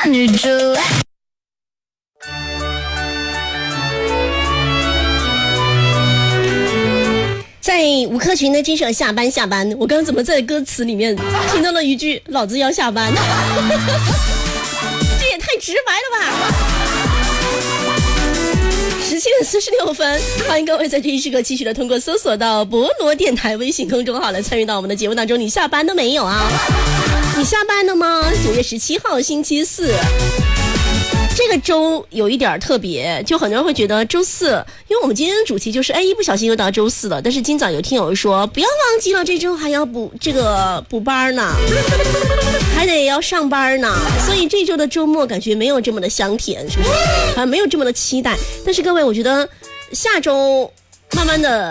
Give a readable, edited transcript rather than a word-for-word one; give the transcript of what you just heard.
在吴克群的这首下班，我刚刚怎么在歌词里面听到了一句老子要下班这也太直白了吧。17:46，欢迎各位在这一时刻继续的通过搜索到博罗电台微信公众号来参与到我们的节目当中。你下班了没有啊？你下班了吗？9月17号星期四，这个周有一点特别，就很多人会觉得周四，因为我们今天的主题就是一不小心又到周四了，但是今早有听友说不要忘记了，这周还要补班呢，还得要上班呢，所以这周的周末感觉没有这么的香甜，是不是？没有这么的期待。但是各位，我觉得下周慢慢的